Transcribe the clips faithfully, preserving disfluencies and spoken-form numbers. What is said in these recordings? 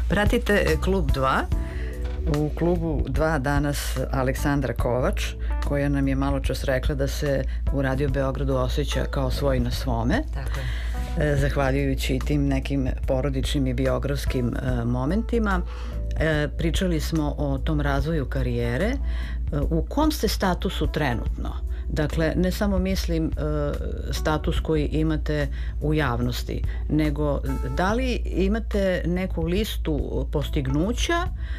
Pratite Klub dva. U Klubu dva danas Aleksandra Kovač, koja nam je malo čas rekla da se u Radio Beogradu osjeća kao svoj na svome. Tako je. Zahvaljujući tim nekim porodičnim i biografskim momentima. Pričali smo o tom razvoju karijere. U kom ste statusu trenutno? Dakle, ne samo mislim status koji imate u javnosti, nego da li imate neku listu postignuća,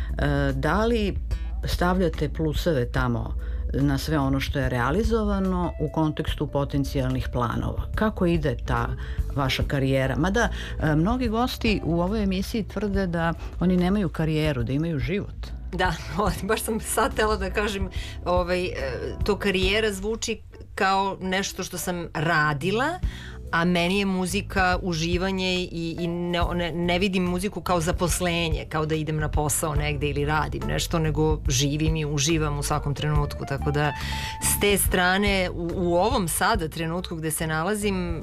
da li stavljate pluseve tamo na sve ono što je realizovano u kontekstu potencijalnih planova. Kako ide ta vaša karijera? Mada mnogi gosti u ovoj emisiji tvrde da oni nemaju karijeru, da imaju život. Da, baš sam sad htela da kažem, ovaj, to karijera zvuči kao nešto što sam radila, a meni je muzika uživanje i, i ne, ne, ne vidim muziku kao zaposlenje, kao da idem na posao negde ili radim nešto, nego živim i uživam u svakom trenutku, tako da s te strane u, u ovom sada trenutku gde se nalazim um,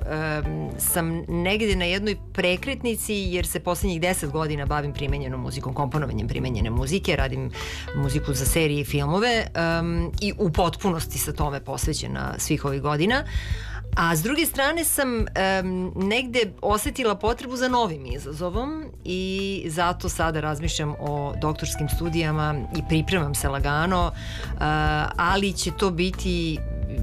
sam negde na jednoj prekretnici, jer se poslednjih deset godina bavim primenjenom muzikom, komponovanjem primenjene muzike, radim muziku za serije i filmove um, i u potpunosti sa tome posvećena svih ovih godina. A s druge strane sam um, negde osetila potrebu za novim izazovom i zato sada razmišljam o doktorskim studijama i pripremam se lagano, uh, ali će to biti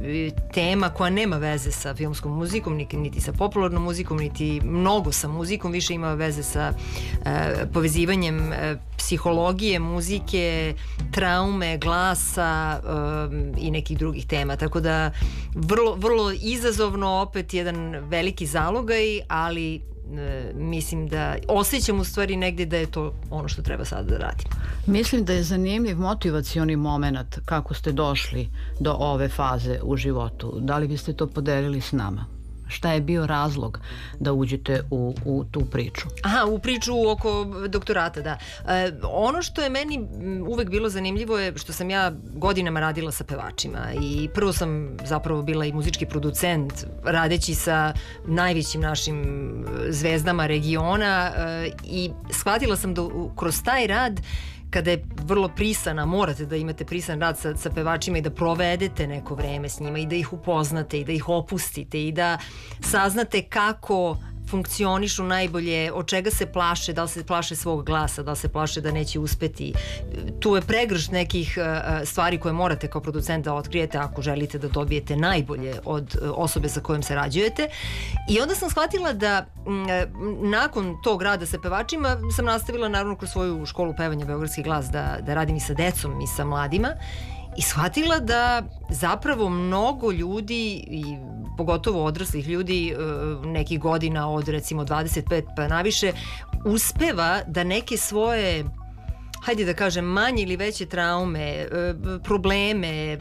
tema koja nema veze sa filmskom muzikom, niti, niti sa popularnom muzikom, niti mnogo sa muzikom, više ima veze sa uh, povezivanjem uh, psihologije, muzike, traume, glasa uh, i nekih drugih tema. Tako da vrlo, vrlo izazovno, opet jedan veliki zalogaj, ali mislim da osjećam u stvari negdje da je to ono što treba sada da radim. Mislim da je zanimljiv motivacioni moment kako ste došli do ove faze u životu. Da li biste to podelili s nama? Šta je bio razlog da uđete u, u tu priču? Aha, u priču oko doktorata, da. E, ono što je meni uvek bilo zanimljivo je što sam ja godinama radila sa pevačima i prvo sam zapravo bila i muzički producent radeći sa najvećim našim zvezdama regiona e, i shvatila sam da kroz taj rad kada je vrlo prisana, morate da imate prisan rad sa, sa pevačima i da provedete neko vreme s njima i da ih upoznate i da ih opustite i da saznate kako funkcionišu najbolje, od čega se plaše, da li se plaše svog glasa, da li se plaše da neće uspeti. Tu je pregršt nekih uh, stvari koje morate kao producent da otkrijete ako želite da dobijete najbolje od uh, osobe sa kojom se rađujete. I onda sam shvatila da uh, nakon tog rada sa pevačima sam nastavila naravno kroz svoju školu pevanja Beogradski glas da, da radim i sa decom i sa mladima i shvatila da zapravo mnogo ljudi i pogotovo odraslih ljudi nekih godina od recimo dvadeset pet pa naviše uspeva da neke svoje, hajde da kažem, manje ili veće traume, probleme,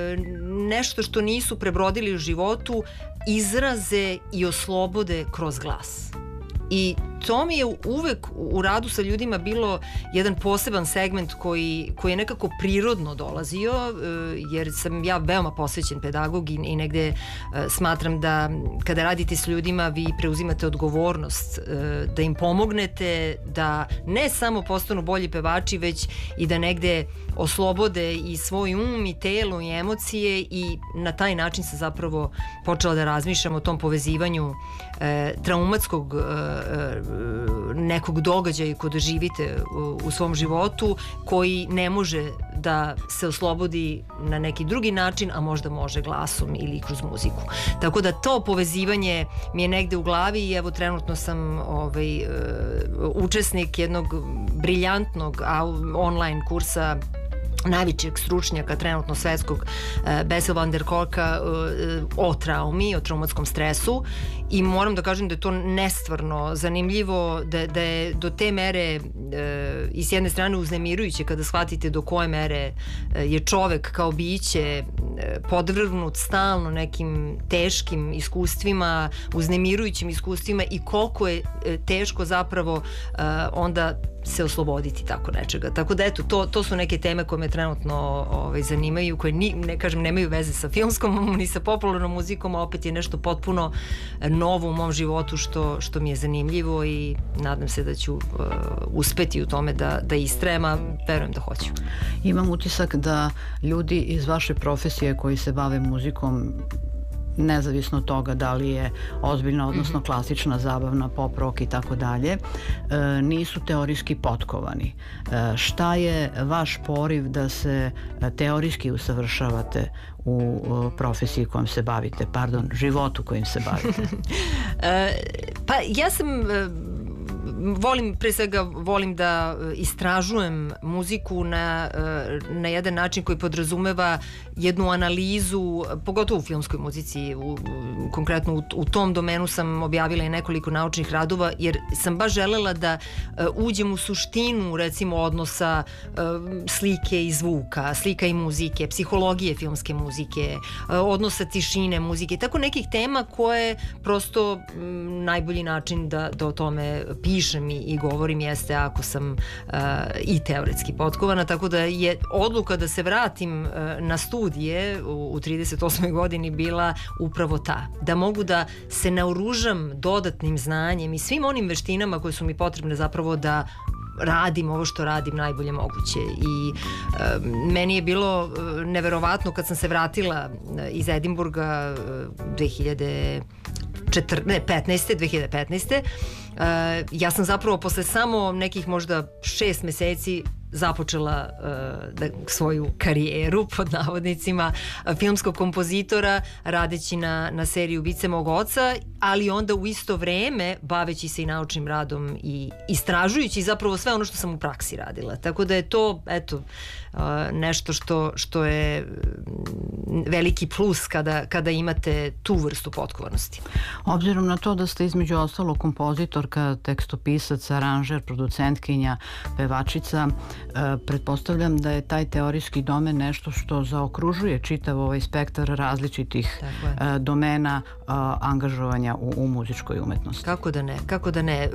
nešto što nisu prebrodili u životu izraze i oslobode kroz glas. I to mi je uvek u radu sa ljudima bilo jedan poseban segment koji, koji je nekako prirodno dolazio, jer sam ja veoma posvećen pedagog i, i negde smatram da kada radite s ljudima vi preuzimate odgovornost da im pomognete da ne samo postanu bolji pevači, već i da negde oslobode i svoj um i telo i emocije i na taj način sam zapravo počela da razmišljam o tom povezivanju e, traumatskog e, nekog događaja koji doživite u, u svom životu koji ne može da se oslobodi na neki drugi način, a možda može glasom ili kroz muziku. Tako da to povezivanje mi je negde u glavi i evo trenutno sam ovaj, uh, učesnik jednog briljantnog online kursa najvećeg stručnjaka trenutno svetskog uh, Bessel van der Kolka uh, o traumi, o traumatskom stresu i moram da kažem da je to nestvarno zanimljivo, da, da je do te mere uh, i s jedne strane uznemirujuće kada shvatite do koje mere uh, je čovek kao biće uh, podvrgnut stalno nekim teškim iskustvima, uznemirujućim iskustvima i koliko je uh, teško zapravo uh, onda se osloboditi tako nečega. Tako da eto, to, to su neke teme koje me trenutno ovaj, zanimaju, koje ni, ne kažem nemaju veze sa filmskom ni sa popularnom muzikom, a opet je nešto potpuno novo u mom životu što, što mi je zanimljivo i nadam se da ću uh, uspeti uspeti u tome da, da istrema, verujem da hoću. Imam utisak da ljudi iz vaše profesije koji se bave muzikom, nezavisno od toga da li je ozbiljna, odnosno klasična, zabavna, pop, rock i tako dalje, nisu teorijski potkovani. Šta je vaš poriv da se teorijski usavršavate u profesiji kojom se bavite, pardon, životu kojim se bavite? Pa ja sam... volim, pre svega volim da istražujem muziku na, na jedan način koji podrazumeva jednu analizu, pogotovo u filmskoj muzici, u, konkretno u, u tom domenu sam objavila i nekoliko naučnih radova, jer sam baš želela da uđem u suštinu, recimo, odnosa slike i zvuka, slika i muzike, psihologije filmske muzike, odnosa tišine muzike, tako nekih tema koje prosto m, najbolji način da, da o tome pišem i, i govorim jeste ako sam uh, i teoretski potkovana, tako da je odluka da se vratim uh, na studije u, u trideset osmoj godini bila upravo ta, da mogu da se naoružam dodatnim znanjem i svim onim veštinama koje su mi potrebne zapravo da radim ovo što radim najbolje moguće. I e, meni je bilo e, neverovatno kad sam se vratila iz Edinburga dve hiljade petnaeste. dve hiljade petnaeste. E, ja sam zapravo posle samo nekih možda šest meseci započela uh, da, svoju karijeru, pod navodnicima, filmskog kompozitora, radeći na, na seriji Ubice mog oca, ali onda u isto vreme baveći se i naučnim radom i istražujući zapravo sve ono što sam u praksi radila. Tako da je to, eto, uh, nešto što, što je veliki plus kada, kada imate tu vrstu potkovanosti. Obzirom na to da ste između ostalo kompozitorka, tekstopisac, aranžer, producentkinja, pevačica, pretpostavljam da je taj teorijski domen nešto što zaokružuje čitav ovaj spektar različitih domena angažovanja u, u muzičkoj umetnosti. Kako da ne, kako da ne.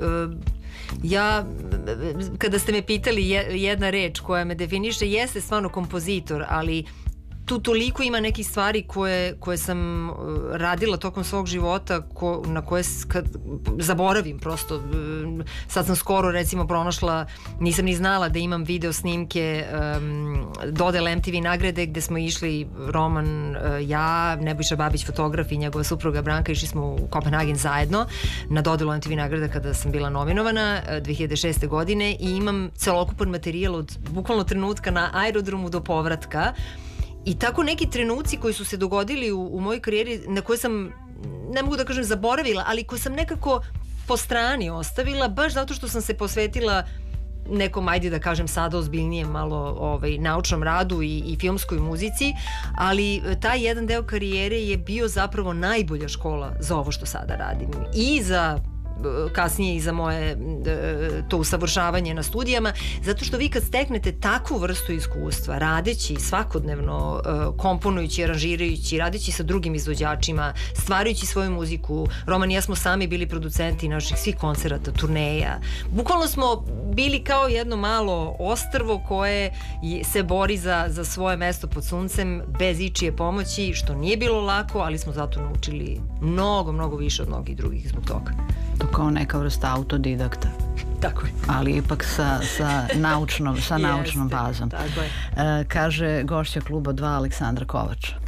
Ja, kada ste me pitali, jedna reč koja me definiše jeste stvarno kompozitor, ali tu toliko ima nekih stvari koje, koje sam radila tokom svog života ko, na koje kad, zaboravim prosto. Sad sam skoro recimo pronašla, nisam ni znala da imam video snimke um, dodele M T V nagrade gde smo išli Roman, ja, Nebojša Babić fotograf i njegova supruga Branka, išli smo u Kopenhagen zajedno na dodelu M T V nagrada kada sam bila nominovana dve hiljade šeste. godine i imam celokupan materijal od bukvalno trenutka na aerodromu do povratka. I tako neki trenuci koji su se dogodili u, u mojoj karijeri, na koje sam, ne mogu da kažem zaboravila, ali koje sam nekako po strani ostavila, baš zato što sam se posvetila nekom, ajde da kažem sada ozbiljnijem malo ovaj, naučnom radu i, i filmskoj muzici, ali taj jedan deo karijere je bio zapravo najbolja škola za ovo što sada radim. I za kasnije i za moje to usavršavanje na studijama, zato što vi kad steknete takvu vrstu iskustva, radeći svakodnevno, komponujući, aranžirajući, radeći sa drugim izvođačima, stvarajući svoju muziku, Roman i ja smo sami bili producenti naših svih koncerata, turneja. Bukvalno smo bili kao jedno malo ostrvo koje se bori za, za svoje mesto pod suncem bez ičije pomoći, što nije bilo lako, ali smo zato naučili mnogo, mnogo više od mnogih drugih zbog toga. To kao neka vrsta autodidakta. Tako je. Ali ipak sa, sa naučnom, sa naučnom bazom. Tako je. E, kaže gošća Kluba dva Aleksandra Kovač.